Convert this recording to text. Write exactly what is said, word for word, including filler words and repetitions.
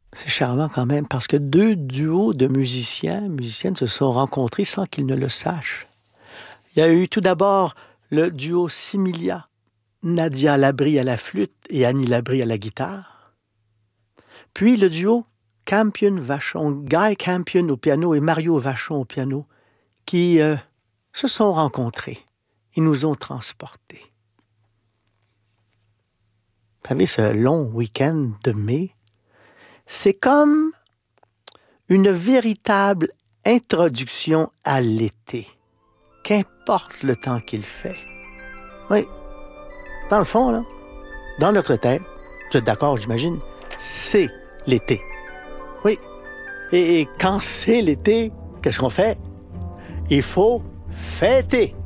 C'est charmant quand même, parce que deux duos de musiciens, musiciennes se sont rencontrés sans qu'ils ne le sachent. Il y a eu tout d'abord le duo Similia, Nadia Labrie à la flûte et Annie Labrie à la guitare. Puis le duo Campion-Vachon, Guy Campion au piano et Mario Vachon au piano, qui euh, se sont rencontrés et nous ont transportés. Vous savez, ce long week-end de mai, c'est comme une véritable introduction à l'été, qu'importe le temps qu'il fait. Oui, dans le fond, là, dans notre tête, vous êtes d'accord, j'imagine, c'est l'été. Oui, et, et quand c'est l'été, qu'est-ce qu'on fait? Il faut fêter.